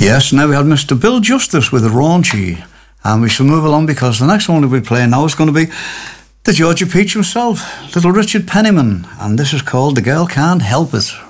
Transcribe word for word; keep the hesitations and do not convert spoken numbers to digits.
Yes, now we had Mister Bill Justice with Raunchy. And we shall move along because the next one that we play now is going to be the Georgia Peach himself, Little Richard Penniman. And this is called The Girl Can't Help It.